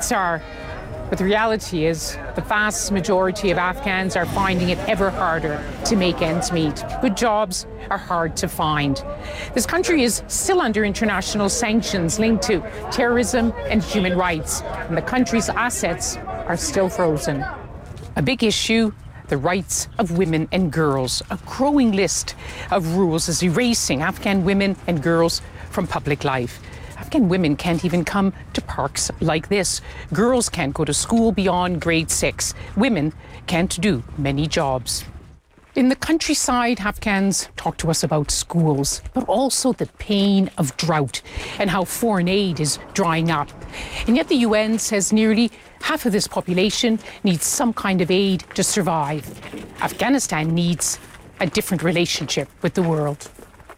critics are. But the reality is the vast majority of Afghans are finding it ever harder to make ends meet. Good jobs are hard to find. This country is still under international sanctions linked to terrorism and human rights, and the country's assets are still frozen. A big issue, the rights of women and girls. A growing list of rules is erasing Afghan women and girls from public life. Afghan women can't even come to parks like this. Girls can't go to school beyond grade 6. Women can't do many jobs. In the countryside, Afghans talk to us about schools, but also the pain of drought and how foreign aid is drying up. And yet the UN says nearly half of this population needs some kind of aid to survive. Afghanistan needs a different relationship with the world.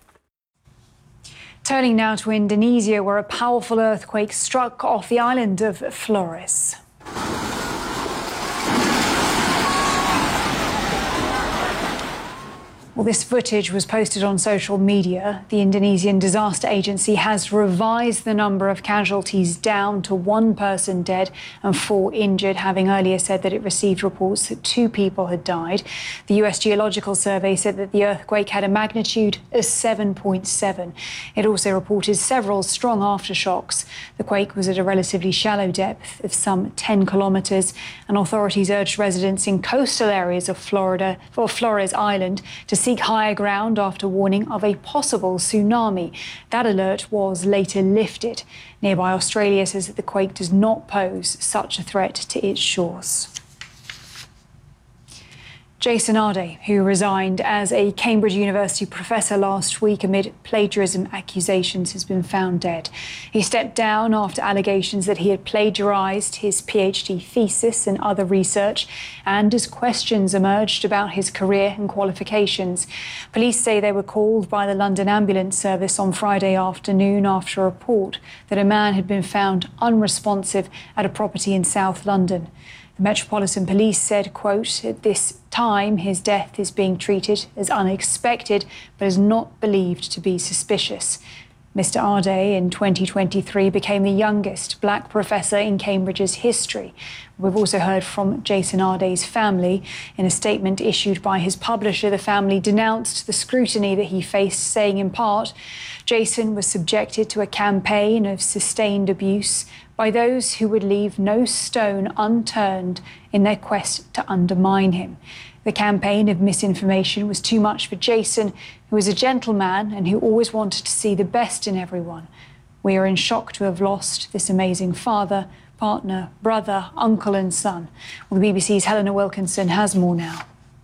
Turning now to Indonesia, where a powerful earthquake struck off the island of Flores. Well, this footage was posted on social media. The Indonesian Disaster Agency has revised the number of casualties down to 1 person dead and 4 injured, having earlier said that it received reports that 2 people had died. The US Geological Survey said that the earthquake had a magnitude of 7.7. It also reported several strong aftershocks. The quake was at a relatively shallow depth of some 10 kilometres, and authorities urged residents in coastal areas of Flores Island to seek higher ground after warning of a possible tsunami. That alert was later lifted. Nearby Australia says that the quake does not pose such a threat to its shores. Jason Arde, who resigned as a Cambridge University professor last week amid plagiarism accusations, has been found dead. He stepped down after allegations that he had plagiarised his PhD thesis and other research, and as questions emerged about his career and qualifications. Police say they were called by the London Ambulance Service on Friday afternoon after a report that a man had been found unresponsive at a property in South London. The Metropolitan Police said, quote, "At this time, his death is being treated as unexpected, but is not believed to be suspicious." Mr. Arde, in 2023, became the youngest black professor in Cambridge's history. We've also heard from Jason Arde's family. In a statement issued by his publisher, the family denounced the scrutiny that he faced, saying in part, "Jason was subjected to a campaign of sustained abuse by those who would leave no stone unturned in their quest to undermine him. The campaign of misinformation was too much for Jason, who was a gentleman and who always wanted to see the best in everyone. We are in shock to have lost this amazing father, partner, brother, uncle and son." Well, the BBC's Helena Wilkinson has more now.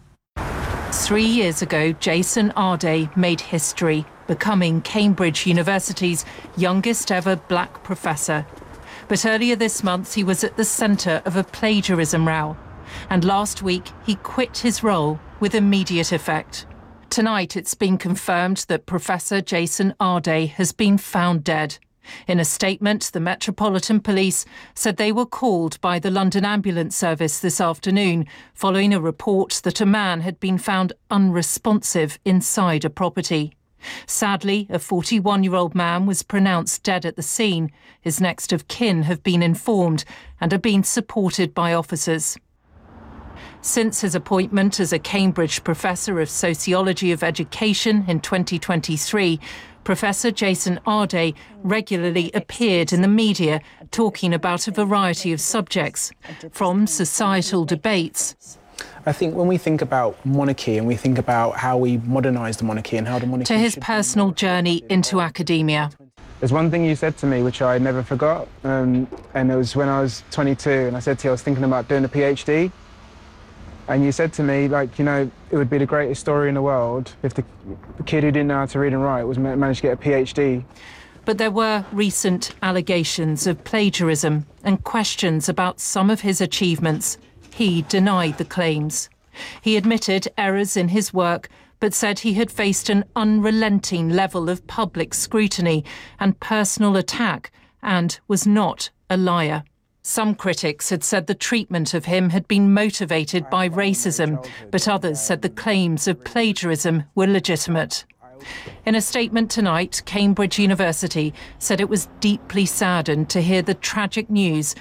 3 years ago, Jason Arde made history, becoming Cambridge University's youngest ever black professor. But earlier this month, he was at the centre of a plagiarism row. And last week, he quit his role with immediate effect. Tonight, it's been confirmed that Professor Jason Arde has been found dead. In a statement, the Metropolitan Police said they were called by the London Ambulance Service this afternoon following a report that a man had been found unresponsive inside a property. Sadly, a 41-year-old man was pronounced dead at the scene. His next of kin have been informed and are being supported by officers. Since his appointment as a Cambridge Professor of Sociology of Education in 2023, Professor Jason Arde regularly appeared in the media talking about a variety of subjects, from societal debates I think when we think about monarchy and we think about how we modernise the monarchy and how the monarchy... to his personal journey into academia. There's one thing you said to me which I never forgot, and it was when I was 22 and I said to you I was thinking about doing a PhD, and you said to me, like, you know, it would be the greatest story in the world if the kid who didn't know how to read and write was managed to get a PhD. But there were recent allegations of plagiarism and questions about some of his achievements. He denied the claims. He admitted errors in his work, but said he had faced an unrelenting level of public scrutiny and personal attack and was not a liar. Some critics had said the treatment of him had been motivated by racism, but others said the claims of plagiarism were legitimate. In a statement tonight, Cambridge University said it was deeply saddened to hear the tragic news